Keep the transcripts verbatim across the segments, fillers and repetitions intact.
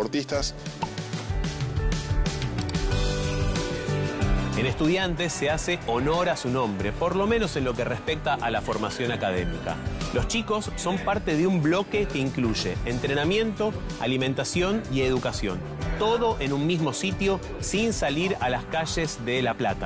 deportistas. En Estudiantes se hace honor a su nombre, por lo menos en lo que respecta a la formación académica. Los chicos son parte de un bloque que incluye entrenamiento, alimentación y educación. Todo en un mismo sitio, sin salir a las calles de La Plata.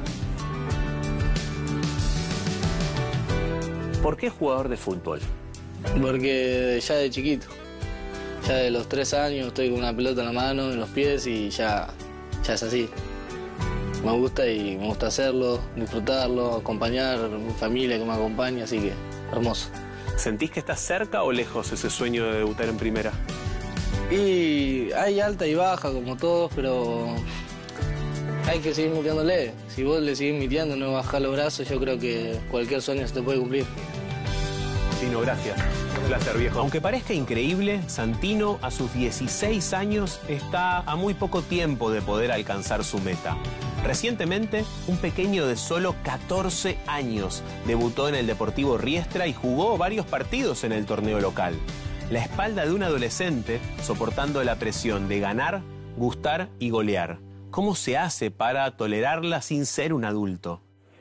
¿Por qué jugador de fútbol? Porque ya de chiquito, ya de los tres años estoy con una pelota en la mano, en los pies y ya, ya es así. Me gusta y me gusta hacerlo, disfrutarlo, acompañar a mi familia que me acompaña, así que hermoso. ¿Sentís que estás cerca o lejos ese sueño de debutar en primera? Y hay alta y baja como todos, pero hay que seguir metiéndole. Si vos le seguís metiendo, no bajás los brazos, yo creo que cualquier sueño se te puede cumplir. Santino, gracias. Un placer, viejo. Aunque parezca increíble, Santino a sus dieciséis años está a muy poco tiempo de poder alcanzar su meta. Recientemente, un pequeño de solo catorce años debutó en el Deportivo Riestra y jugó varios partidos en el torneo local. La espalda de un adolescente soportando la presión de ganar, gustar y golear. ¿Cómo se hace para tolerarla sin ser un adulto?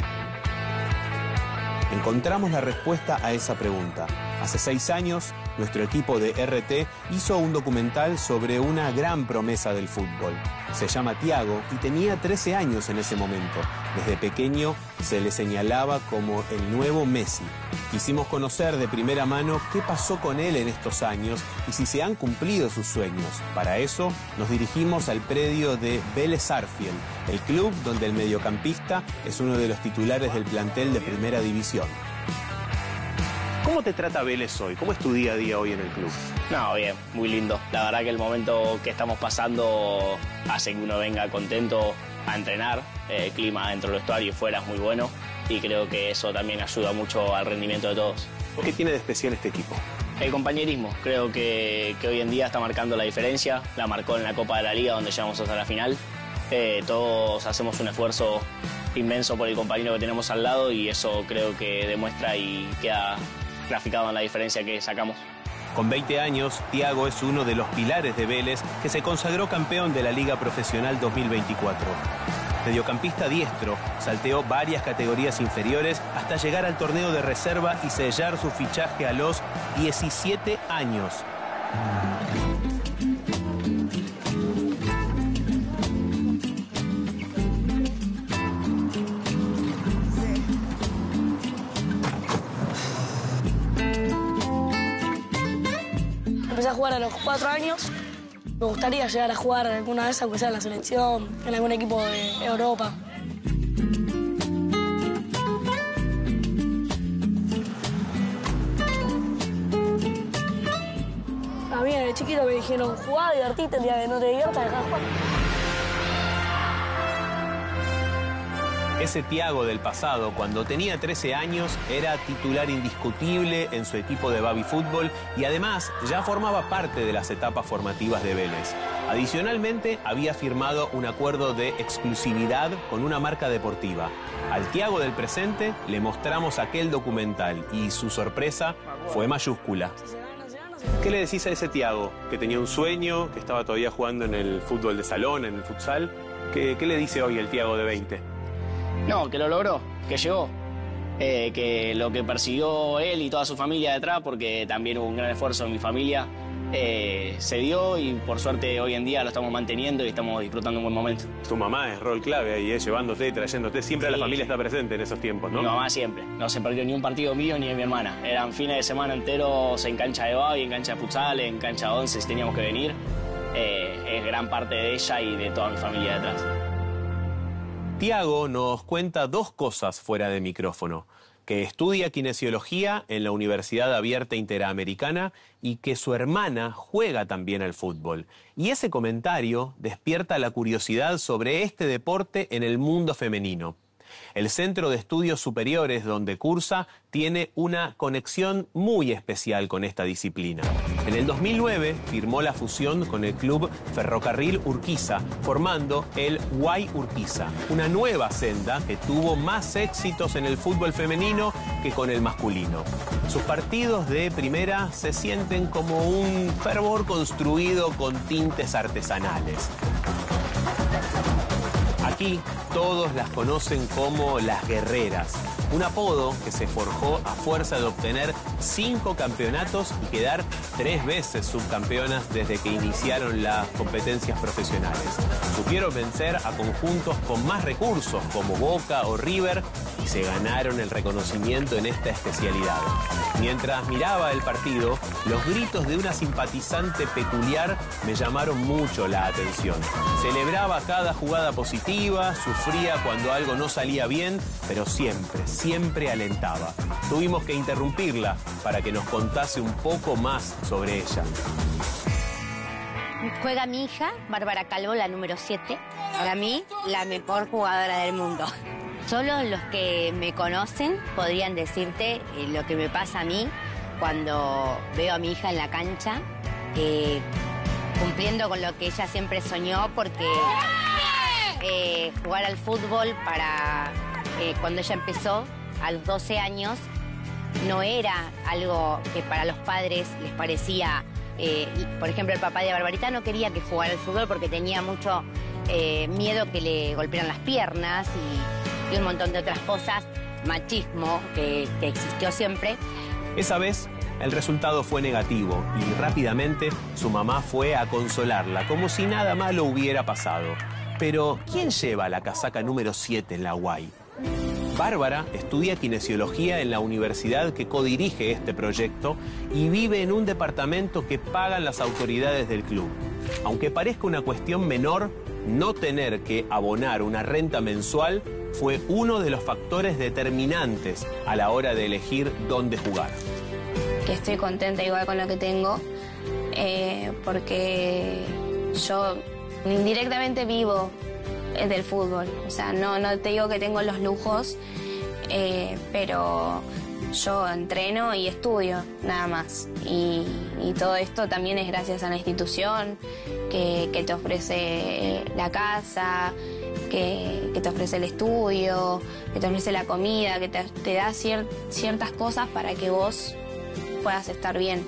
Encontramos la respuesta a esa pregunta. Hace seis años, nuestro equipo de R T hizo un documental sobre una gran promesa del fútbol. Se llama Thiago y tenía trece años en ese momento. Desde pequeño se le señalaba como el nuevo Messi. Quisimos conocer de primera mano qué pasó con él en estos años y si se han cumplido sus sueños. Para eso nos dirigimos al predio de Vélez Sarsfield, el club donde el mediocampista es uno de los titulares del plantel de Primera División. ¿Cómo te trata Vélez hoy? ¿Cómo es tu día a día hoy en el club? No, bien, muy lindo. La verdad que el momento que estamos pasando hace que uno venga contento a entrenar. El clima dentro del vestuario y fuera es muy bueno y creo que eso también ayuda mucho al rendimiento de todos. ¿Qué tiene de especial este equipo? El compañerismo, creo que, que hoy en día está marcando la diferencia. La marcó en la Copa de la Liga donde llegamos hasta la final. Eh, todos hacemos un esfuerzo inmenso por el compañero que tenemos al lado y eso creo que demuestra y queda graficado en la diferencia que sacamos. Con veinte años, Thiago es uno de los pilares de Vélez que se consagró campeón de la Liga Profesional dos mil veinticuatro. Mediocampista diestro, salteó varias categorías inferiores hasta llegar al torneo de reserva y sellar su fichaje a los diecisiete años. Empecé a jugar a los cuatro años. Me gustaría llegar a jugar alguna vez, aunque sea en la selección, en algún equipo de Europa. A mí de chiquito me dijeron, jugá, divertite, el día que no te diviertas, dejá de jugar. Ese Thiago del pasado, cuando tenía trece años, era titular indiscutible en su equipo de Baby Fútbol y además ya formaba parte de las etapas formativas de Vélez. Adicionalmente, había firmado un acuerdo de exclusividad con una marca deportiva. Al Thiago del presente le mostramos aquel documental y su sorpresa fue mayúscula. ¿Qué le decís a ese Thiago que tenía un sueño, que estaba todavía jugando en el fútbol de salón, en el futsal? ¿Qué, qué le dice hoy el Thiago de veinte? No, que lo logró, que llegó, eh, que lo que persiguió él y toda su familia detrás, porque también hubo un gran esfuerzo en mi familia, eh, se dio y por suerte hoy en día lo estamos manteniendo y estamos disfrutando un buen momento. Tu mamá es rol clave ahí, ¿eh? Llevándote, trayéndote, siempre sí, la familia está presente en esos tiempos, ¿no? Mi mamá siempre, no se perdió ni un partido mío ni de mi hermana. Eran fines de semana enteros en cancha de baby, en cancha de futsal, en cancha de once si teníamos que venir. Eh, es gran parte de ella y de toda mi familia detrás. Thiago nos cuenta dos cosas fuera de micrófono, que estudia kinesiología en la Universidad Abierta Interamericana y que su hermana juega también al fútbol. Y ese comentario despierta la curiosidad sobre este deporte en el mundo femenino. El Centro de Estudios Superiores donde cursa tiene una conexión muy especial con esta disciplina. En el dos mil nueve firmó la fusión con el club Ferrocarril Urquiza, formando el Guay Urquiza, una nueva senda que tuvo más éxitos en el fútbol femenino que con el masculino. Sus partidos de primera se sienten como un fervor construido con tintes artesanales. Aquí todos las conocen como las guerreras, un apodo que se forjó a fuerza de obtener cinco campeonatos y quedar tres veces subcampeonas desde que iniciaron las competencias profesionales. Supieron vencer a conjuntos con más recursos como Boca o River y se ganaron el reconocimiento en esta especialidad. Mientras miraba el partido, los gritos de una simpatizante peculiar me llamaron mucho la atención. Celebraba cada jugada positiva, sufría cuando algo no salía bien, pero siempre, siempre alentaba. Tuvimos que interrumpirla para que nos contase un poco más sobre ella. Juega mi hija, Bárbara Calvo, la número siete. Para mí, la mejor jugadora del mundo. Solo los que me conocen podrían decirte eh, lo que me pasa a mí cuando veo a mi hija en la cancha, eh, cumpliendo con lo que ella siempre soñó, porque eh, jugar al fútbol para eh, cuando ella empezó a los doce años no era algo que para los padres les parecía. Eh, por ejemplo, el papá de Barbarita no quería que jugara al fútbol porque tenía mucho eh, miedo que le golpearan las piernas y, y un montón de otras cosas, machismo que, que existió siempre. Esa vez el resultado fue negativo y rápidamente su mamá fue a consolarla, como si nada malo hubiera pasado. Pero, ¿quién lleva la casaca número siete en la Guay? Bárbara estudia kinesiología en la universidad que codirige este proyecto y vive en un departamento que pagan las autoridades del club. Aunque parezca una cuestión menor, no tener que abonar una renta mensual fue uno de los factores determinantes a la hora de elegir dónde jugar. Que estoy contenta igual con lo que tengo, eh, porque yo indirectamente vivo del fútbol. O sea, no, no te digo que tengo los lujos, eh, pero yo entreno y estudio, nada más. Y, y todo esto también es gracias a la institución que, que te ofrece la casa, que, que te ofrece el estudio, que te ofrece la comida, que te, te da cier, ciertas cosas para que vos puedas estar bien.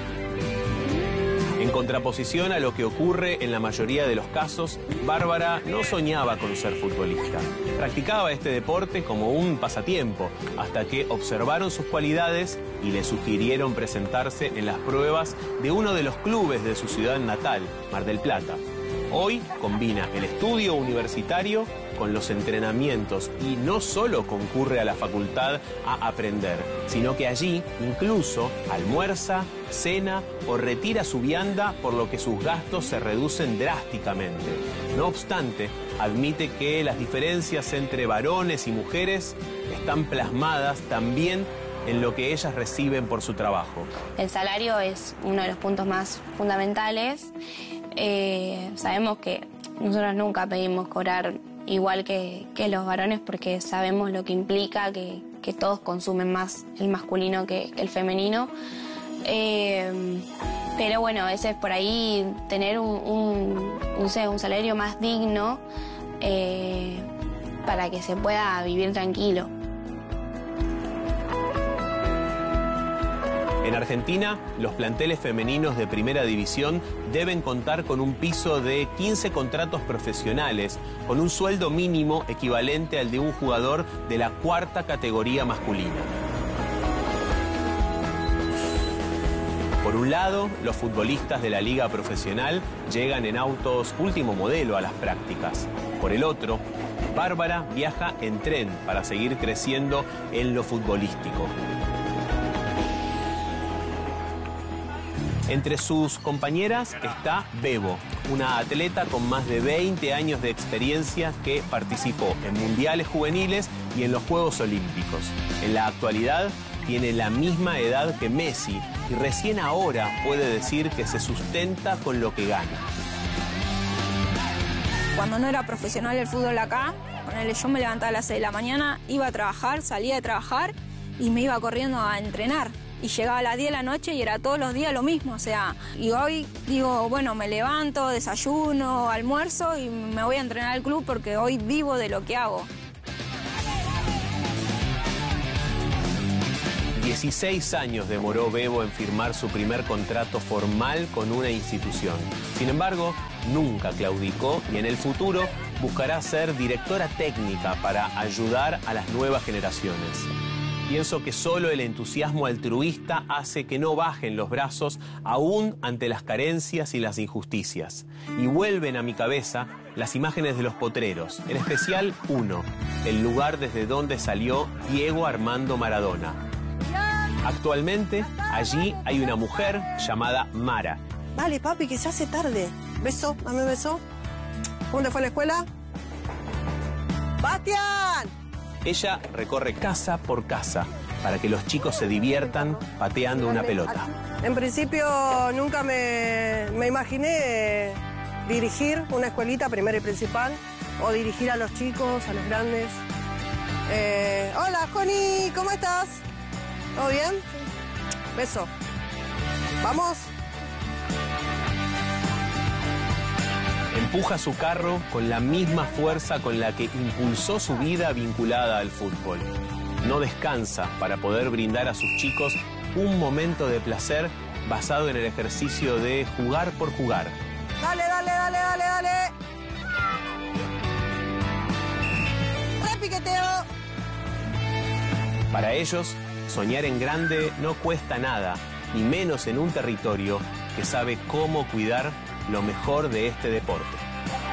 En contraposición a lo que ocurre en la mayoría de los casos, Bárbara no soñaba con ser futbolista. Practicaba este deporte como un pasatiempo, hasta que observaron sus cualidades y le sugirieron presentarse en las pruebas de uno de los clubes de su ciudad natal, Mar del Plata. Hoy combina el estudio universitario con los entrenamientos y no solo concurre a la facultad a aprender, sino que allí incluso almuerza, cena o retira su vianda, por lo que sus gastos se reducen drásticamente. No obstante, admite que las diferencias entre varones y mujeres están plasmadas también en lo que ellas reciben por su trabajo. El salario es uno de los puntos más fundamentales. Eh, sabemos que nosotros nunca pedimos cobrar igual que, que los varones porque sabemos lo que implica que, que todos consumen más el masculino que, que el femenino. Eh, pero bueno, a veces por ahí tener un, un, un, un salario más digno eh, para que se pueda vivir tranquilo. En Argentina, los planteles femeninos de primera división deben contar con un piso de quince contratos profesionales, con un sueldo mínimo equivalente al de un jugador de la cuarta categoría masculina. Por un lado, los futbolistas de la liga profesional llegan en autos último modelo a las prácticas. Por el otro, Bárbara viaja en tren para seguir creciendo en lo futbolístico. Entre sus compañeras está Bebo, una atleta con más de veinte años de experiencia que participó en mundiales juveniles y en los Juegos Olímpicos. En la actualidad tiene la misma edad que Messi y recién ahora puede decir que se sustenta con lo que gana. Cuando no era profesional el fútbol acá, Ponele, yo me levantaba a las seis de la mañana, iba a trabajar, salía de trabajar y me iba corriendo a entrenar. Y llegaba a las diez de la noche y era todos los días lo mismo, o sea, y hoy digo, bueno, me levanto, desayuno, almuerzo y me voy a entrenar al club porque hoy vivo de lo que hago. dieciséis años demoró Bebo en firmar su primer contrato formal con una institución. Sin embargo, nunca claudicó y en el futuro buscará ser directora técnica para ayudar a las nuevas generaciones. Pienso que solo el entusiasmo altruista hace que no bajen los brazos aún ante las carencias y las injusticias. Y vuelven a mi cabeza las imágenes de los potreros, en especial uno, el lugar desde donde salió Diego Armando Maradona. Actualmente, allí hay una mujer llamada Mara. Dale, papi, que se hace tarde. Beso, dame un beso. ¿Cómo te fue a la escuela? ¡Bastián! Ella recorre casa por casa para que los chicos se diviertan pateando una pelota. En principio nunca me, me imaginé dirigir una escuelita primera y principal o dirigir a los chicos, a los grandes. Eh, hola, Connie, ¿cómo estás? ¿Todo bien? Beso. ¿Vamos? Empuja su carro con la misma fuerza con la que impulsó su vida vinculada al fútbol. No descansa para poder brindar a sus chicos un momento de placer basado en el ejercicio de jugar por jugar. Dale, dale, dale, dale, dale. Repiqueteo. Para ellos, soñar en grande no cuesta nada, y menos en un territorio que sabe cómo cuidar lo mejor de este deporte.